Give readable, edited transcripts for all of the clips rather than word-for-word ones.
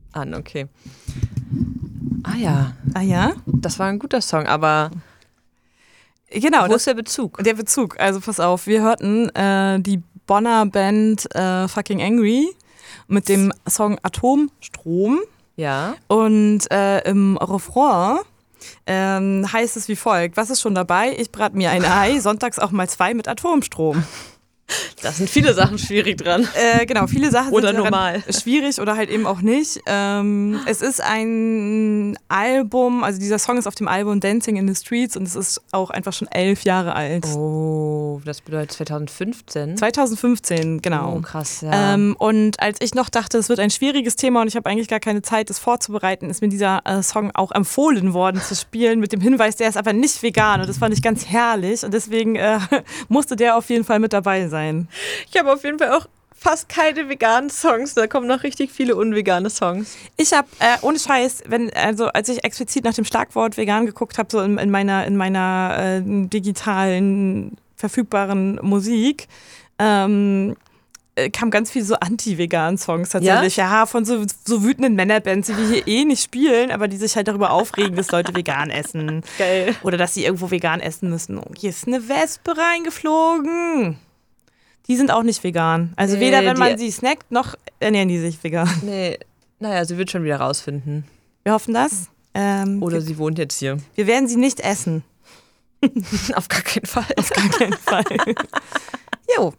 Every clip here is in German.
an, okay. Ah ja. Ah ja? Das war ein guter Song, aber Genau. wo ist der Bezug? Der Bezug, also pass auf, wir hörten die Bonner Band Fucking Angry mit dem Song Atomstrom. Ja. Und im Refrain heißt es wie folgt: Was ist schon dabei? Ich brate mir ein Ei, sonntags auch mal 2 mit Atomstrom. Da sind viele Sachen schwierig dran. Genau, viele Sachen Oder sind normal. schwierig oder halt eben auch nicht. Es ist ein Album, also dieser Song ist auf dem Album Dancing in the Streets und es ist auch einfach schon 11 Jahre alt. Oh, das bedeutet 2015? 2015, genau. Oh, krass, ja. Und als ich noch dachte, es wird ein schwieriges Thema und ich habe eigentlich gar keine Zeit, das vorzubereiten, ist mir dieser Song auch empfohlen worden zu spielen mit dem Hinweis, der ist aber nicht vegan und das fand ich ganz herrlich und deswegen musste der auf jeden Fall mit dabei sein. Ich habe auf jeden Fall auch fast keine veganen Songs. Da kommen noch richtig viele unvegane Songs. Ich habe, ohne Scheiß, als ich explizit nach dem Schlagwort vegan geguckt habe, so in meiner digitalen, verfügbaren Musik, kam ganz viel so anti-veganen Songs tatsächlich. Ja, von so wütenden Männerbands, die wir hier eh nicht spielen, aber die sich halt darüber aufregen, dass Leute vegan essen. Geil. Oder dass sie irgendwo vegan essen müssen. Oh, hier ist eine Wespe reingeflogen. Die sind auch nicht vegan. Also Nee, weder wenn man sie snackt, noch ernähren die sich vegan. Nee, naja, sie wird schon wieder rausfinden. Wir hoffen das. Oder sie wohnt jetzt hier. Wir werden sie nicht essen. Auf gar keinen Fall. Auf gar keinen Fall. Jo.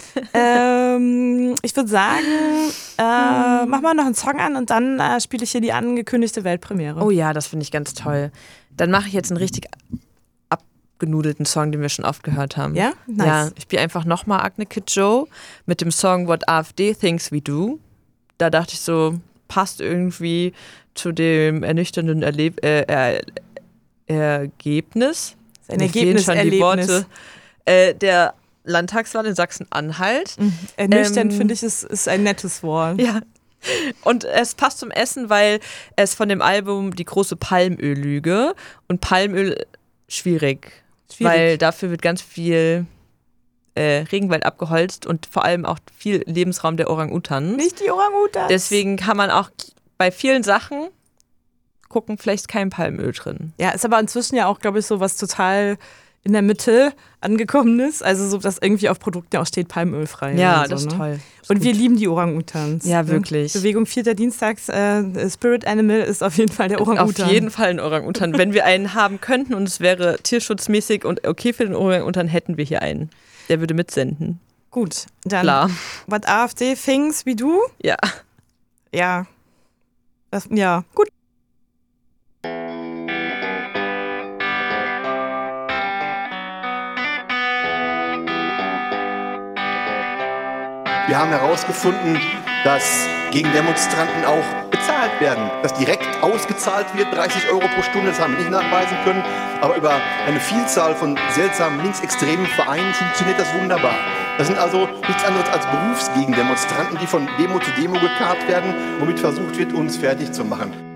Ich würde sagen, mach mal noch einen Song an und dann spiele ich hier die angekündigte Weltpremiere. Oh ja, das finde ich ganz toll. Dann mache ich jetzt einen richtig abgenudelten Song, den wir schon oft gehört haben. Ja? Nice. Ja, ich spiele einfach nochmal Agne Kid Joe mit dem Song What AfD Thinks We Do. Da dachte ich so, passt irgendwie zu dem ernüchternden Ergebnis. Ein Mir fehlen schon die Ergebniserlebnis. Worte. Der Landtagswahl in Sachsen-Anhalt. Ernüchternd finde ich, ist ein nettes Wort. Ja. Und es passt zum Essen, weil es von dem Album Die große Palmöllüge und Palmöl schwierig. Weil dafür wird ganz viel Regenwald abgeholzt und vor allem auch viel Lebensraum der Orang-Utans. Nicht die Orang-Utans. Deswegen kann man auch bei vielen Sachen gucken, vielleicht kein Palmöl drin. Ja, ist aber inzwischen ja auch, glaube ich, so was total in der Mitte angekommen ist. Also so, dass irgendwie auf Produkten auch steht Palmölfrei. Ja, so, das ist toll. Und wir lieben die Orang-Utans. Ja, wirklich. Bewegung 4. Dienstags, Spirit Animal ist auf jeden Fall der Orang-Utan. Auf jeden Fall ein Orang-Utan. Wenn wir einen haben könnten und es wäre tierschutzmäßig und okay für den Orang-Utan, hätten wir hier einen. Der würde mitsenden. Gut, dann Klar. What AfD Thinks We Do? Ja. Ja. Ja, gut. Wir haben herausgefunden, dass Gegendemonstranten auch bezahlt werden, dass direkt ausgezahlt wird, 30 Euro pro Stunde, das haben wir nicht nachweisen können, aber über eine Vielzahl von seltsamen linksextremen Vereinen funktioniert das wunderbar. Das sind also nichts anderes als Berufsgegendemonstranten, die von Demo zu Demo gekarrt werden, womit versucht wird, uns fertig zu machen.